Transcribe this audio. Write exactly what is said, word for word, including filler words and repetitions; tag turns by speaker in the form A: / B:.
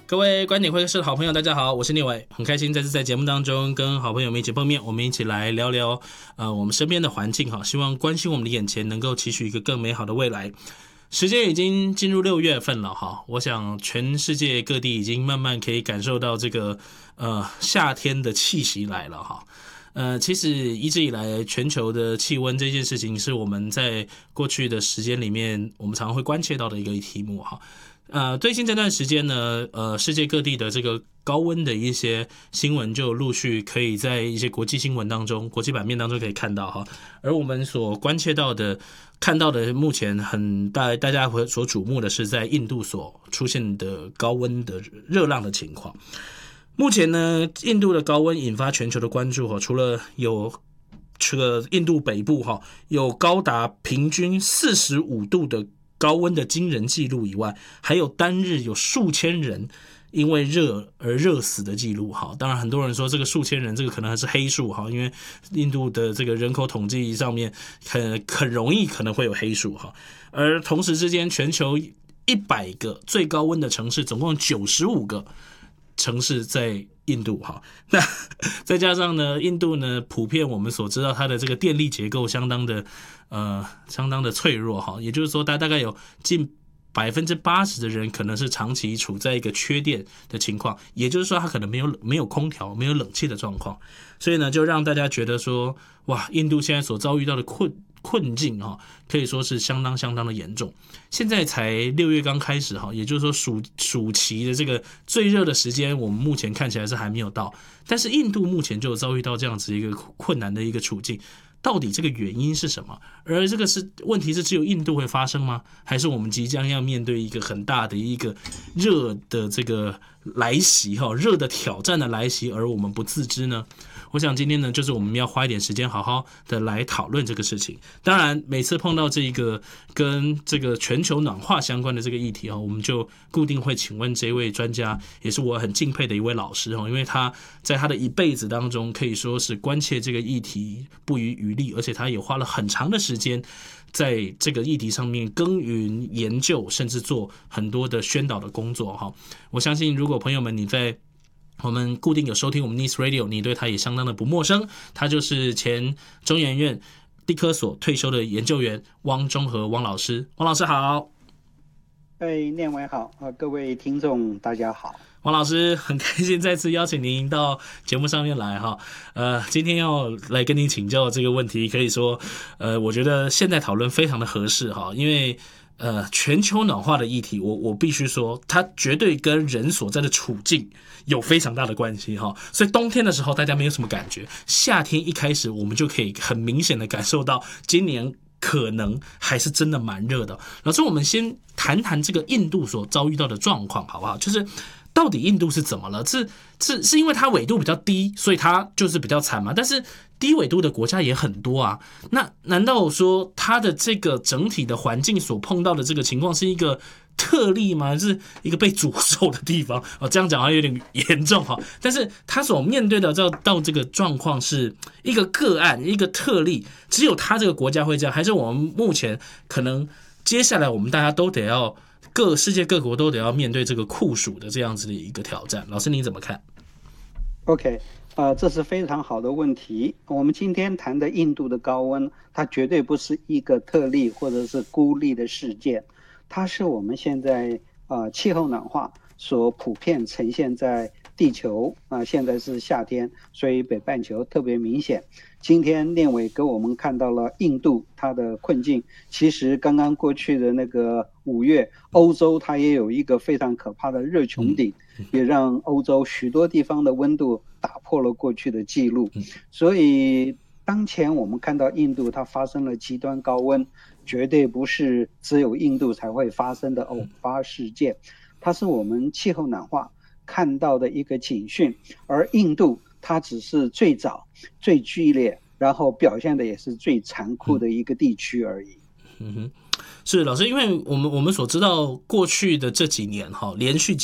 A: 各位观点会客室的好朋友，大家好，我是聂伟，很开心再次在节目当中跟好朋友们一起碰面，我们一起来聊聊呃我们身边的环境哈，希望关心我们的眼前，能够期许一个更美好的未来。时间已经进入六月份了哈，我想全世界各地已经慢慢可以感受到这个呃夏天的气息来了哈。呃，其实一直以来，全球的气温这件事情是我们在过去的时间里面，我们常常会关切到的一个题目哈。呃，最近这段时间呢，呃，世界各地的这个高温的一些新闻就陆续可以在一些国际新闻当中、国际版面当中可以看到哈。而我们所关切到的、看到的，目前很大大家所瞩目的是在印度所出现的高温的热浪的情况。目前呢，印度的高温引发全球的关注哈，除了有这个印度北部哈有高达平均四十五度的高温的惊人记录以外，还有单日有数千人因为热而热死的记录哈。当然，很多人说这个数千人，这个可能还是黑数哈，因为印度的这个人口统计上面很很容易可能会有黑数哈。而同时之间，全球一百个最高温的城市，总共九十五个。城市在印度哈，那再加上呢，印度呢普遍我们所知道它的这个电力结构相当的呃相当的脆弱哈，也就是说，它大概有近百分之八十的人可能是长期处在一个缺电的情况，也就是说，它可能没有没有空调、没有冷气的状况，所以呢，就让大家觉得说，哇，印度现在所遭遇到的困。困境哈，可以说是相当相当的严重。现在才六月刚开始哈，也就是说暑暑期的这个最热的时间，我们目前看起来是还没有到。但是印度目前就有遭遇到这样子一个困难的一个处境，到底这个原因是什么？而这个是问题是只有印度会发生吗？还是我们即将要面对一个很大的一个热的这个来袭哈，热的挑战的来袭，而我们不自知呢？我想今天呢，就是我们要花一点时间好好的来讨论这个事情。当然，每次碰到这个跟这个全球暖化相关的这个议题，我们就固定会请问这位专家，也是我很敬佩的一位老师，因为他在他的一辈子当中可以说是关切这个议题不遗余力，而且他也花了很长的时间在这个议题上面耕耘研究，甚至做很多的宣导的工作。我相信如果朋友们你在我们固定有收听我们 Nice Radio， 你对他也相当的不陌生，他就是前中研院地科所退休的研究员汪中和汪老师。汪老师好。
B: 哎，念伟好，各位听众大家好。
A: 汪老师很开心再次邀请您到节目上面来哈，呃，今天要来跟您请教这个问题，可以说，呃，我觉得现在讨论非常的合适哈，因为呃，全球暖化的议题，我我必须说，它绝对跟人所在的处境有非常大的关系哈。所以冬天的时候大家没有什么感觉，夏天一开始我们就可以很明显的感受到，今年可能还是真的蛮热的。老师，我们先谈谈这个印度所遭遇到的状况好不好？就是到底印度是怎么了？是是是因为它纬度比较低，所以它就是比较惨嘛？但是低纬度的国家也很多啊，那难道说它的这个整体的环境所碰到的这个情况是一个特例吗？是一个被诅咒的地方？哦，这样讲好像有点严重哈。但是它所面对的到到这个状况是一个个案，一个特例，只有它这个国家会这样，还是我们目前可能接下来我们大家都得要各世界各国都得要面对这个酷暑的这样子的一个挑战？老师你怎么看
B: ？OK。呃，这是非常好的问题。我们今天谈的印度的高温，它绝对不是一个特例或者是孤立的事件，它是我们现在呃气候暖化所普遍呈现在地球啊、呃，现在是夏天，所以北半球特别明显。今天念伟给我们看到了印度它的困境，其实刚刚过去的那个五月，欧洲它也有一个非常可怕的热穹顶，也让欧洲许多地方的温度打破了过去的记录。所以当前我们看到印度它发生了极端高温，绝对不是只有印度才会发生的偶发事件，它是我们气候暖化看到的一个警讯，而印度它只是最早最剧烈然后表现的也是最残酷的一个地区而已。
A: 嗯哼，是老师，因为我们我们所知道过去的这几年哈，连续